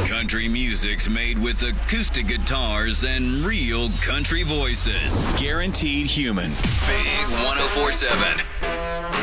Country music's made with acoustic guitars and real country voices. Guaranteed human. Big 104.7.